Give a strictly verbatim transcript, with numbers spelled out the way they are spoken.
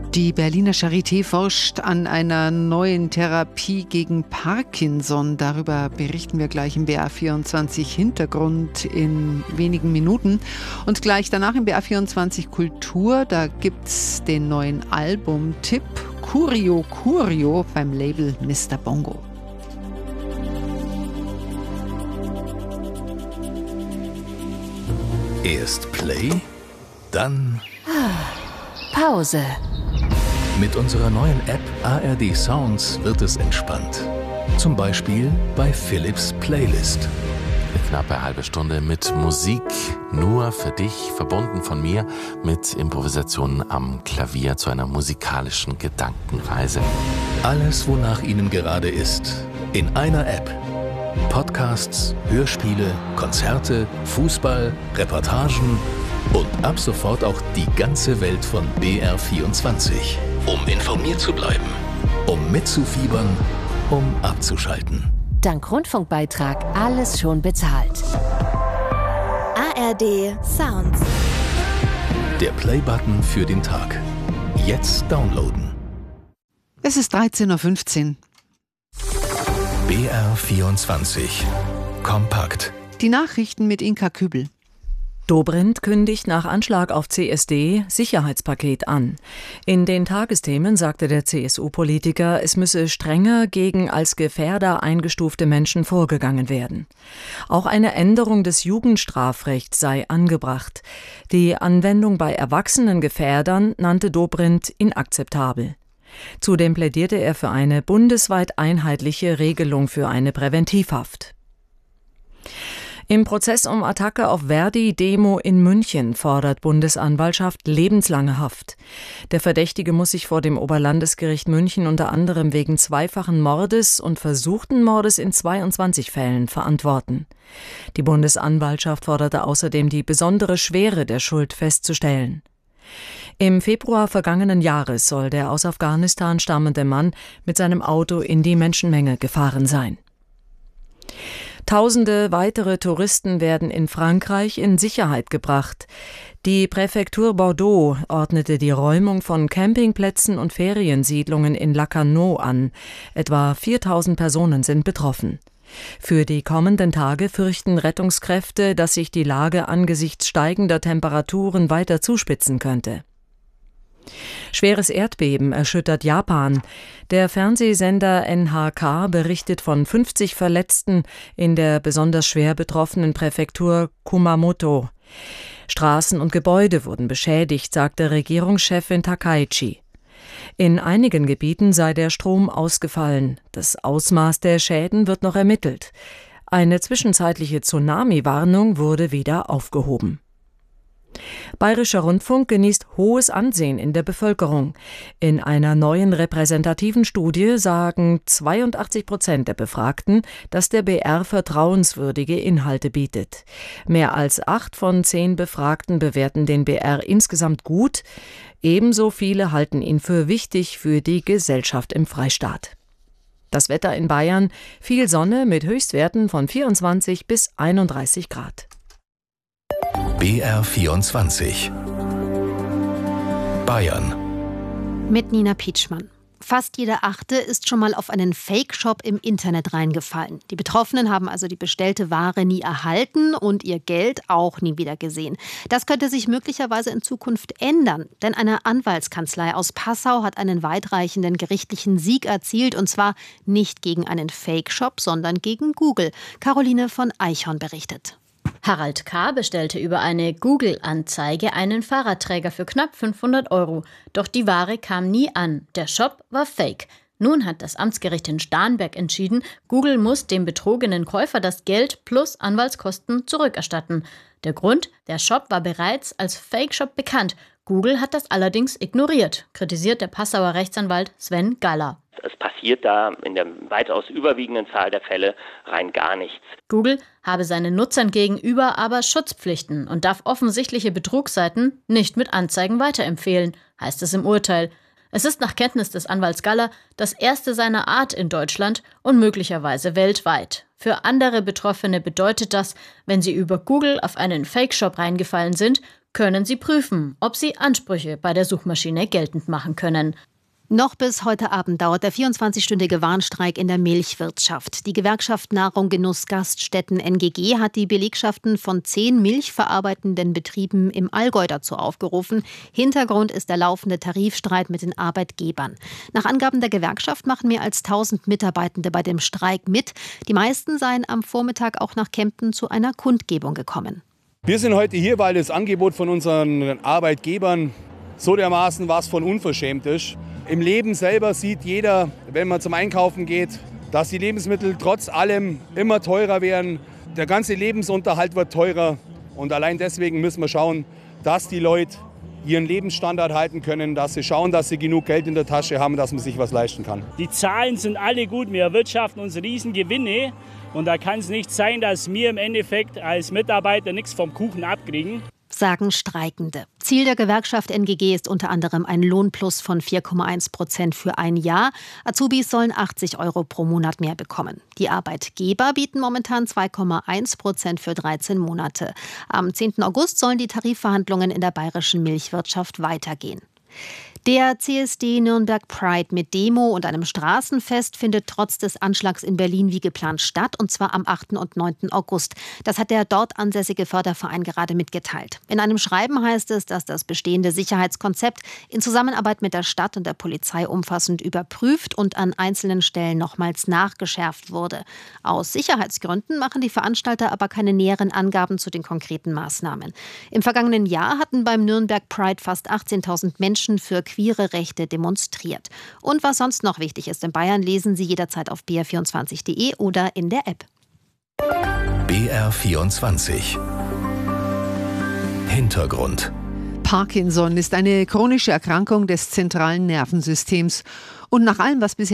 Die Berliner Charité forscht an einer neuen Therapie gegen Parkinson. Darüber berichten wir gleich im B R vierundzwanzig Hintergrund in wenigen Minuten. Und gleich danach im B R vierundzwanzig Kultur, da gibt's den neuen Albumtipp Curio Curio beim Label Mister Bongo. Erst Play, dann Pause. Mit unserer neuen App A R D Sounds wird es entspannt. Zum Beispiel bei Philips Playlist. Eine knappe halbe Stunde mit Musik, nur für dich, verbunden von mir mit Improvisationen am Klavier zu einer musikalischen Gedankenreise. Alles, wonach Ihnen gerade ist, in einer App. Podcasts, Hörspiele, Konzerte, Fußball, Reportagen und ab sofort auch die ganze Welt von B R vierundzwanzig. Um informiert zu bleiben, um mitzufiebern, um abzuschalten. Dank Rundfunkbeitrag alles schon bezahlt. A R D Sounds. Der Play-Button für den Tag. Jetzt downloaden. Es ist dreizehn Uhr fünfzehn. B R vierundzwanzig. Kompakt. Die Nachrichten mit Inka Kübel. Dobrindt kündigt nach Anschlag auf C S D Sicherheitspaket an. In den Tagesthemen sagte der C S U-Politiker, es müsse strenger gegen als Gefährder eingestufte Menschen vorgegangen werden. Auch eine Änderung des Jugendstrafrechts sei angebracht. Die Anwendung bei erwachsenen Gefährdern nannte Dobrindt inakzeptabel. Zudem plädierte er für eine bundesweit einheitliche Regelung für eine Präventivhaft. Im Prozess um Attacke auf Verdi-Demo in München fordert Bundesanwaltschaft lebenslange Haft. Der Verdächtige muss sich vor dem Oberlandesgericht München unter anderem wegen zweifachen Mordes und versuchten Mordes in zweiundzwanzig Fällen verantworten. Die Bundesanwaltschaft forderte außerdem, die besondere Schwere der Schuld festzustellen. Im Februar vergangenen Jahres soll der aus Afghanistan stammende Mann mit seinem Auto in die Menschenmenge gefahren sein. Tausende weitere Touristen werden in Frankreich in Sicherheit gebracht. Die Präfektur Bordeaux ordnete die Räumung von Campingplätzen und Feriensiedlungen in Lacanau an. Etwa viertausend Personen sind betroffen. Für die kommenden Tage fürchten Rettungskräfte, dass sich die Lage angesichts steigender Temperaturen weiter zuspitzen könnte. Schweres Erdbeben erschüttert Japan. Der Fernsehsender N H K berichtet von fünfzig Verletzten in der besonders schwer betroffenen Präfektur Kumamoto. Straßen und Gebäude wurden beschädigt, sagte Regierungschefin Takaichi. In einigen Gebieten sei der Strom ausgefallen. Das Ausmaß der Schäden wird noch ermittelt. Eine zwischenzeitliche Tsunami-Warnung wurde wieder aufgehoben. Bayerischer Rundfunk genießt hohes Ansehen in der Bevölkerung. In einer neuen repräsentativen Studie sagen zweiundachtzig Prozent der Befragten, dass der B R vertrauenswürdige Inhalte bietet. Mehr als acht von zehn Befragten bewerten den B R insgesamt gut. Ebenso viele halten ihn für wichtig für die Gesellschaft im Freistaat. Das Wetter in Bayern: viel Sonne mit Höchstwerten von vierundzwanzig bis einunddreißig Grad. B R vierundzwanzig. Bayern. Mit Nina Pietschmann. Fast jeder Achte ist schon mal auf einen Fake-Shop im Internet reingefallen. Die Betroffenen haben also die bestellte Ware nie erhalten und ihr Geld auch nie wieder gesehen. Das könnte sich möglicherweise in Zukunft ändern. Denn eine Anwaltskanzlei aus Passau hat einen weitreichenden gerichtlichen Sieg erzielt. Und zwar nicht gegen einen Fake-Shop, sondern gegen Google. Caroline von Eichhorn berichtet. Harald K. bestellte über eine Google-Anzeige einen Fahrradträger für knapp fünfhundert Euro. Doch die Ware kam nie an. Der Shop war fake. Nun hat das Amtsgericht in Starnberg entschieden, Google muss dem betrogenen Käufer das Geld plus Anwaltskosten zurückerstatten. Der Grund: der Shop war bereits als Fake-Shop bekannt. Google hat das allerdings ignoriert, kritisiert der Passauer Rechtsanwalt Sven Galler. Es passiert da in der weitaus überwiegenden Zahl der Fälle rein gar nichts. Google habe seinen Nutzern gegenüber aber Schutzpflichten und darf offensichtliche Betrugsseiten nicht mit Anzeigen weiterempfehlen, heißt es im Urteil. Es ist nach Kenntnis des Anwalts Galler das erste seiner Art in Deutschland und möglicherweise weltweit. Für andere Betroffene bedeutet das, wenn sie über Google auf einen Fake-Shop reingefallen sind, können Sie prüfen, ob Sie Ansprüche bei der Suchmaschine geltend machen können. Noch bis heute Abend dauert der vierundzwanzigstündige Warnstreik in der Milchwirtschaft. Die Gewerkschaft Nahrung Genuss Gaststätten N G G hat die Belegschaften von zehn milchverarbeitenden Betrieben im Allgäu dazu aufgerufen. Hintergrund ist der laufende Tarifstreit mit den Arbeitgebern. Nach Angaben der Gewerkschaft machen mehr als tausend Mitarbeitende bei dem Streik mit. Die meisten seien am Vormittag auch nach Kempten zu einer Kundgebung gekommen. Wir sind heute hier, weil das Angebot von unseren Arbeitgebern so dermaßen was von unverschämt ist. Im Leben selber sieht jeder, wenn man zum Einkaufen geht, dass die Lebensmittel trotz allem immer teurer werden. Der ganze Lebensunterhalt wird teurer. Und allein deswegen müssen wir schauen, dass die Leute ihren Lebensstandard halten können, dass sie schauen, dass sie genug Geld in der Tasche haben, dass man sich was leisten kann. Die Zahlen sind alle gut, wir erwirtschaften uns Riesengewinne. Und da kann es nicht sein, dass wir im Endeffekt als Mitarbeiter nichts vom Kuchen abkriegen, sagen Streikende. Ziel der Gewerkschaft N G G ist unter anderem ein Lohnplus von vier Komma eins Prozent für ein Jahr. Azubis sollen achtzig Euro pro Monat mehr bekommen. Die Arbeitgeber bieten momentan zwei Komma eins Prozent für dreizehn Monate. Am zehnten August sollen die Tarifverhandlungen in der bayerischen Milchwirtschaft weitergehen. Der C S D Nürnberg Pride mit Demo und einem Straßenfest findet trotz des Anschlags in Berlin wie geplant statt, und zwar am achten und neunten August. Das hat der dort ansässige Förderverein gerade mitgeteilt. In einem Schreiben heißt es, dass das bestehende Sicherheitskonzept in Zusammenarbeit mit der Stadt und der Polizei umfassend überprüft und an einzelnen Stellen nochmals nachgeschärft wurde. Aus Sicherheitsgründen machen die Veranstalter aber keine näheren Angaben zu den konkreten Maßnahmen. Im vergangenen Jahr hatten beim Nürnberg Pride fast achtzehntausend Menschen für queere Rechte demonstriert. Und was sonst noch wichtig ist in Bayern, lesen Sie jederzeit auf b r vierundzwanzig punkt d e oder in der App. B R vierundzwanzig Hintergrund. Parkinson ist eine chronische Erkrankung des zentralen Nervensystems. Und nach allem, was bisher